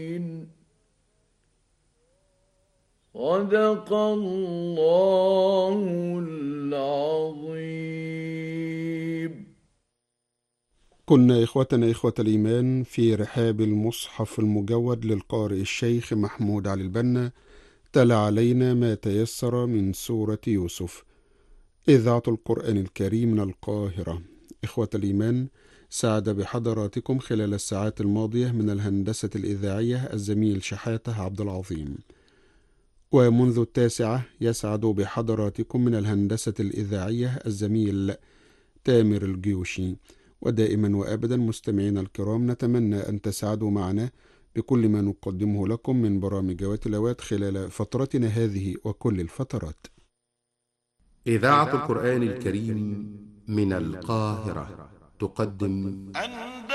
صدق الله العظيم. كنا إخوتنا إخوة الإيمان في رحاب المصحف المجود للقارئ الشيخ محمود علي البنا، تلا علينا ما تيسر من سورة يوسف. إذاعة القرآن الكريم من القاهرة. إخوة الإيمان، سعد بحضراتكم خلال الساعات الماضية من الهندسة الإذاعية الزميل شحاتة عبد العظيم، ومنذ 9 يسعد بحضراتكم من الهندسة الإذاعية الزميل تامر الجيوشي. ودائما وأبدا مستمعينا الكرام، نتمنى أن تسعدوا معنا بكل ما نقدمه لكم من برامج وتلاوات خلال فترتنا هذه وكل الفترات. إذاعة القرآن الكريم من القاهرة تقدم